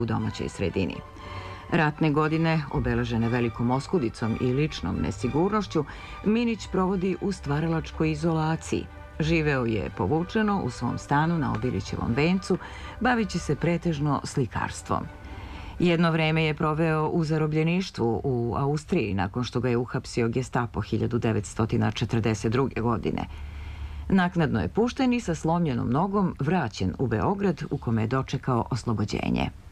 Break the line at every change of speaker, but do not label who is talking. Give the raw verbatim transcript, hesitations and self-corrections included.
u domaćoj sredini. Ratne godine, obeležene velikom oskudicom i ličnom nesigurnošću, Minić provodi u stvaralačkoj izolaciji. Živeo je povučeno u svom stanu na Obilićevom vencu, bavići se pretežno slikarstvom. Jedno vreme je proveo u zarobljeništvu u Austriji nakon što ga je uhapsio Gestapo hiljadu devetsto četrdeset druge. godine. Naknadno je pušten i sa slomljenom nogom vraćen u Beograd u kome je dočekao oslobođenje.